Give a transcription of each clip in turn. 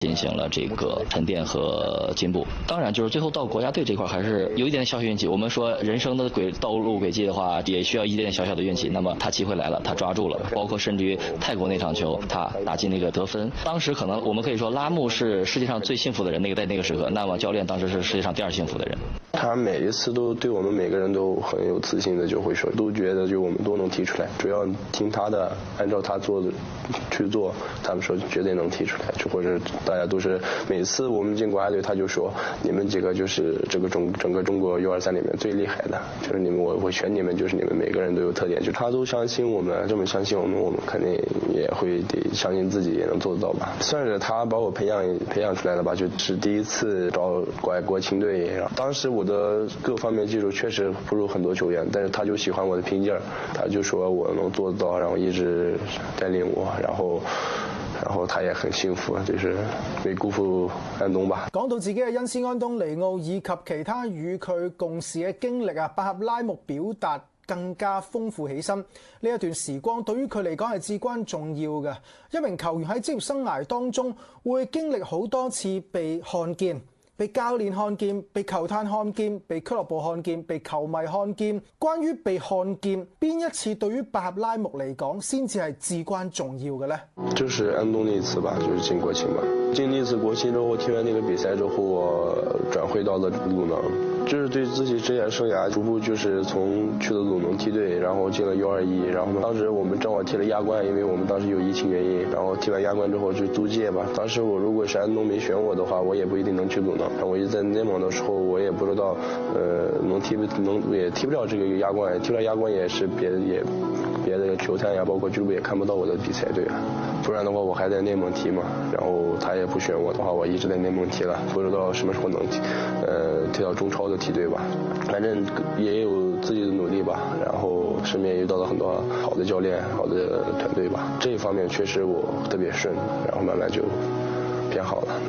进行了这个沉淀和进步。当然，就是最后到国家队这块还是有一点小小运气。我们说人生的道路轨迹的话，也需要一点小小的运气。那么他机会来了，他抓住了，包括甚至于泰国那场球，他打进那个得分。当时可能我们可以说拉木是世界上最幸福的人，在那个时刻。那么教练当时是世界上第2幸福的人。 他每一次都对我们每个人都很有自信的，就会说，都觉得就我们都能踢出来，只要听他的，按照他做的去做，他们说绝对能踢出来。就或者大家都是每次我们进国家队，他就说你们几个就是这个整个中国U23里面最厉害的，就是你们，我会选你们，就是你们每个人都有特点，就他都相信我们，这么相信我们，我们肯定也会得相信自己也能做得到吧。算是他把我培养出来了吧，就是第一次找国青队，当时我的各方面技术确实不如很多球员，但是他就喜欢我的拼劲儿，他就说我能做得到，然后一直带领我，然後他也很幸福，就是未辜負安東吧。 講到自己嘅恩師安東尼奧以及其他與佢共事嘅經歷啊，百合拉木表達更加豐富起身。呢一段時光對於佢嚟講係至關重要嘅。一名球員喺職業生涯當中會經歷好多次被看見。被教練看見，被球探看見，被俱樂部看見，被球迷看見。關於被看見，邊一次對於百合拉木嚟講先至係至關重要嘅呢？ 就是安東那次吧，就是進國青吧。進那次國青之後，踢完那個比賽之後，我轉會到了魯能，就是對自己職業生涯逐步就是從去了魯能梯隊，然後進了U21，然後當時我們正好踢了亞冠，因為我們當時有疫情原因，然後踢完亞冠之後就租借吧。當時我如果是安東沒選我的話，我也不一定能去魯能。我一直在內蒙的時候，我也不知道，也踢不了這個亞冠，踢了亞冠也是別的球探呀，包括俱樂部也看不到我的比賽，對啊，不然的話我還在內蒙踢嘛，然後他也不選我的話，我一直在內蒙踢了，不知道什麼時候能踢到中超的梯隊吧，反正也有自己的努力吧，然後身邊遇到了很多好的教練、好的團隊吧，這一方面確實我特別順，然後慢慢就變好了。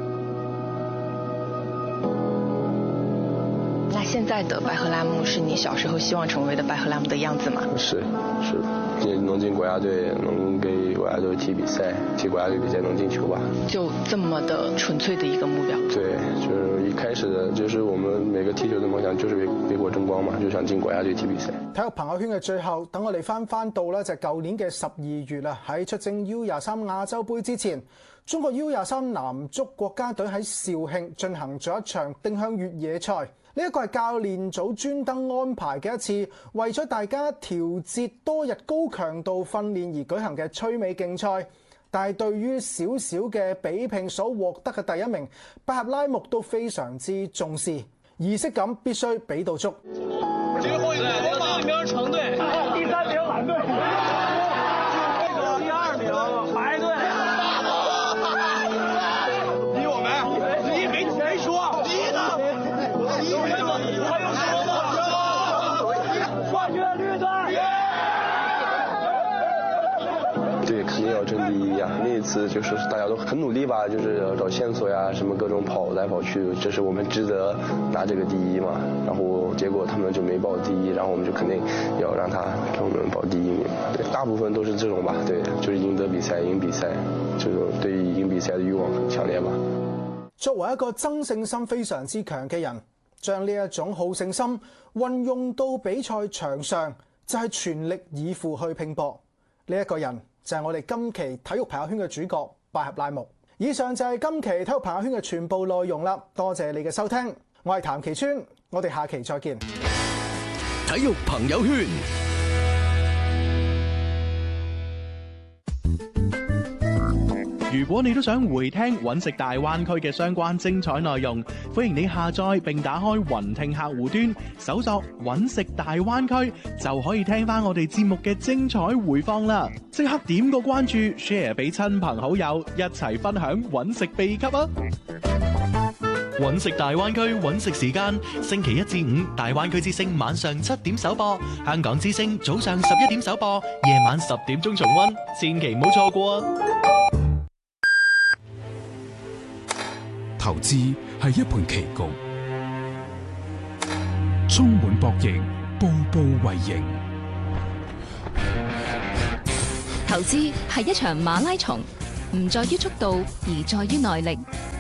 那現在的百合拉木是你小時候希望成為的百合拉木的樣子嗎？ 是，能進國家隊，能給國家隊踢比賽，踢國家隊比賽能進球吧。 就這麼的純粹的一個目標。 對，就是一開始的，就是我們每個踢球的夢想就是為國爭光嘛，就想進國家隊踢比賽。 體育朋友圈嘅最後，等我哋翻到咧就係舊年嘅12月啦，喺出征 U23亞洲盃之前，中國 U23男足國家隊喺肇慶進行咗一場定向越野賽。呢一個係教練組專登安排嘅一次，為咗大家調節多日高強度訓練而舉行嘅趣味競賽。但係對於少少嘅比拼所獲得嘅第一名，百合拉木都非常之重視，儀式感必須俾到足。 最後一名橙隊，第3名藍隊，第2名白隊。比我們，你沒說，你呢？還有什麼嗎？化學綠隊。 對，肯定要爭第一呀！那一次就是大家都很努力吧，就是要找線索呀，什麼各種跑來跑去，這是我們值得拿這個第一嘛。然後結果他們就沒報第一，然後我們就肯定要讓我們報第一名。對，大部分都是這種吧，對，就是贏得比賽、贏比賽，這種對贏比賽的慾望很強烈吧。 作為一個爭勝心非常之強嘅人，將呢一種好勝心運用到比賽場上，就係全力以赴去拼搏。呢一個人就係我哋今期體育朋友圈嘅主角百合拉木。以上就係今期體育朋友圈嘅全部內容啦，多謝你嘅收聽，我係譚其川，我哋下期再見。 體育朋友圈。如果你都想回聽揾食大灣區嘅相關精彩內容，歡迎你下載並打開雲聽客戶端，搜索揾食大灣區，就可以聽翻我哋節目嘅精彩回放啦！即刻點個關注 ，share 俾親朋好友，一齊分享揾食秘笈啊！揾食大灣區揾食時間，星期1至5大灣區之聲晚上7點首播，香港之聲早上11點首播，夜晚10點鐘重溫，千祈唔好錯過啊！ 投資係一盤棋局，充滿博弈，步步為營。 投資係一場馬拉松，唔在於速度，而在於耐力。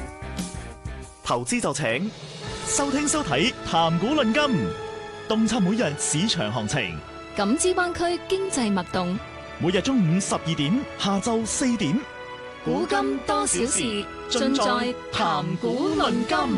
投資就請收聽收睇談股論金，洞察每日市場行情， 感知灣區經濟脈動。 每日中午12點，下晝4點， 古今多少事，盡在談股論金。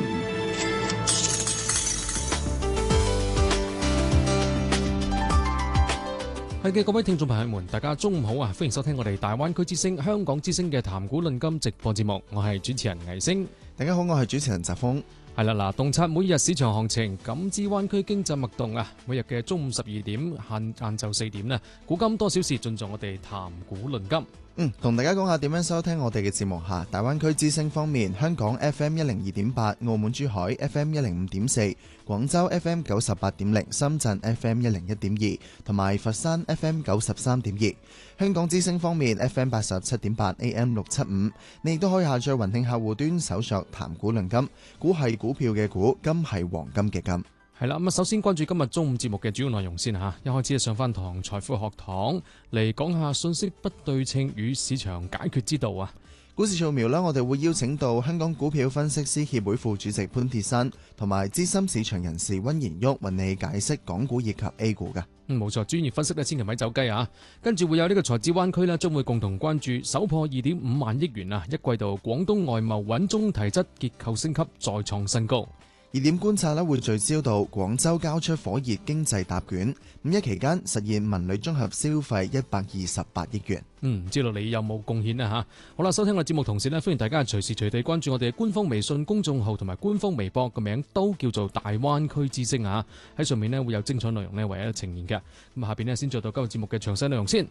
係嘅，各位聽眾朋友們，大家中午好啊！歡迎收聽我哋大灣區之聲、香港之聲嘅談股論金直播節目，我係主持人魏星。 大家好，我係主持人澤峰。 係啦，嗱，洞察每日市場行情，感知灣區經濟脈動啊！每日嘅中午12點，晏晝4點呢，古今多少事，盡在我哋談股論金。 同大家講下點樣收聽我哋嘅節目嚇。大灣區之聲方面，香港 FM 102.8，澳門珠海 FM 105.4，廣州 FM 98.0，深圳 FM 101.2，同埋佛山 FM 93.2。香港之聲方面 FM 87.8 AM 675，你亦都可以下載雲聽客戶端搜索談股論金，股係股票嘅股，金係黃金嘅金。 係啦，咁啊，首先關注今日中午節目嘅主要內容先嚇。一開始上翻堂財富學堂嚟講下信息不對稱與市場解決之道啊。 股市掃描啦，我哋會邀請到香港股票分析師協會副主席潘鐵珊同埋資深市場人士温賢旭為你解釋港股以及 A 股嘅。 冇錯，專業分析咧，千祈咪走雞啊！跟住會有呢個財智灣區咧，將會共同關注首破2.5萬億元啊！一季度廣東外貿穩中提質，結構升級再創新高。 熱點觀察咧，會聚焦到廣州交出火熱經濟答卷，五一期間實現文旅綜合消費128億元。 唔知道你有冇貢獻呢？嚇？好啦，收聽我節目同時呢，歡迎大家隨時隨地關注我哋嘅官方微信公眾號同埋官方微博，個名都叫做大灣區之聲啊！喺上面呢會有精彩內容呢，為一呈現嘅。咁下邊呢，先做到今日節目嘅詳細內容先。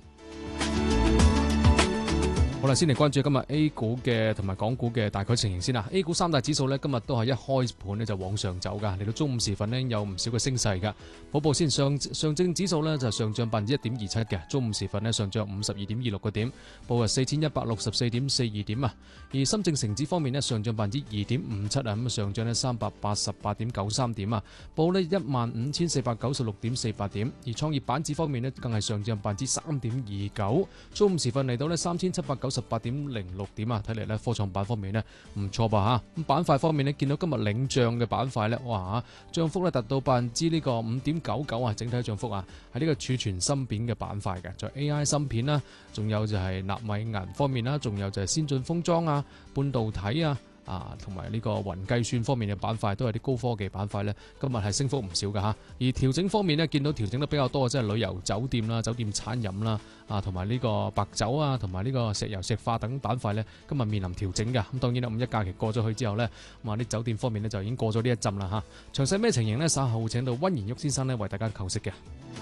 好啦，先嚟關注今日 A 股嘅同埋港股嘅大概情形先啦。A 股三大指數呢，今日都係一開盤呢就往上走噶，嚟到中午時分呢，有唔少嘅升勢噶。報報先，上證指數呢就上漲1.27%嘅，中午時分呢上漲52.26個點，報4164.42點啊。而深證成指方面呢，上漲2.57%啊，咁上漲呢388.93點啊，報呢15496.48點。而創業板指方面呢，更係上漲3.29%，中午時分嚟到呢3798.06點啊，睇嚟咧科創板方面咧唔錯吧嚇。咁板塊方面咧，見到今日領漲嘅板塊咧，哇漲幅咧達到5.99%啊，整體漲幅啊，喺呢個儲存芯片嘅板塊嘅，就 AI 芯片啦，仲有就係納米銀方面啦，仲有就係先進封裝啊、半導體啊。同埋呢個雲計算方面嘅板塊都係啲高科技板塊呢，今日係升幅唔少㗎嚇。而調整方面呢，見到調整得比較多嘅，即係旅遊酒店啦、酒店餐飲啦，同埋呢個白酒啊，同埋呢個石油石化等板塊呢，今日面臨調整㗎。咁當然啦，五一假期過咗去之後呢，咁啲酒店方面呢，就已經過咗呢一陣啦嚇。詳細咩情形呢？稍後會請到温賢旭先生呢，為大家求識嘅。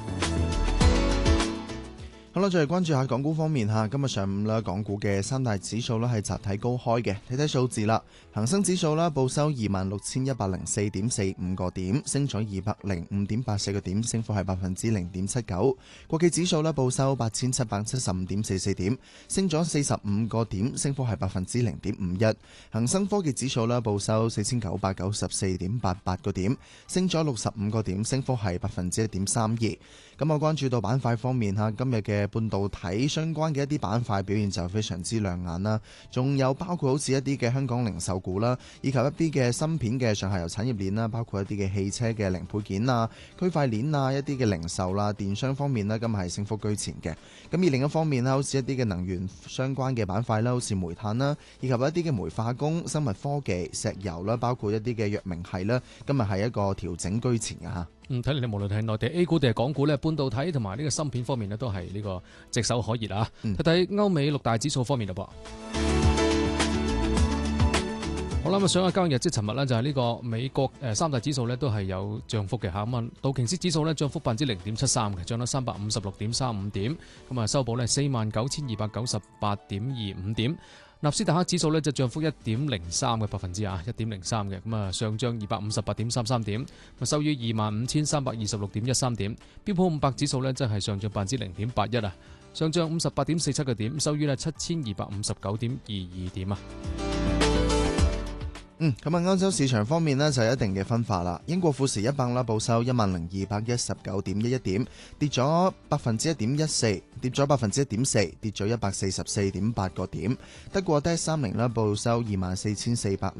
好啦，再嚟關注下港股方面嚇。今日上午啦，港股嘅三大指數咧係集體高開嘅。睇睇數字啦，恒生指數啦報收26,104.45個點，升咗205.84個點，升幅係0.79%。國企指數啦報收8,775.44點，升咗45個點，升幅係0.51%。恒生科技指數啦報收4,994.88個點，升咗65個點，升幅係1.32%。咁我關注到板塊方面嚇，今日嘅半導體相關嘅一啲板塊表現就非常之亮眼啦，仲有包括好似一啲嘅香港零售股啦，以及一啲嘅芯片嘅上下游產業鏈啦，包括一啲嘅汽車嘅零配件啊、區塊鏈啊、一啲嘅零售啦、電商方面呢，今日係升幅居前嘅。咁而另一方面啦，好似一啲嘅能源相關嘅板塊啦，好似煤炭啦，以及一啲嘅煤化工、生物科技、石油啦，包括一啲嘅藥明系啦，今日係一個調整居前嘅嚇。 睇嚟你無論係內地 A 股定係港股咧，半導體同埋呢個芯片方面咧，都係呢個炙手可熱啊！睇睇歐美六大指數方面嘞噃。好啦，咁上個交易日即係尋日咧，就係呢個美國三大指數咧都係有漲幅嘅嚇。咁啊，道瓊斯指數咧漲幅0.73%嘅，漲咗356.35點，咁啊收報咧49,298.25點。納斯達克指數咧就漲幅1.03%啊，1.03%嘅，咁啊上漲258.33點，收於25,326.13點。標普500指數咧即係上漲0.81%啊，上漲58.47個點，收於咧7,259.22點啊。 咁歐洲市場方面呢，就有一定嘅分化啦。英國富時100啦報收10,219.11點，跌咗1.14%，跌咗1.4%，跌咗144.8個點。德國DAX 30啦報收24,400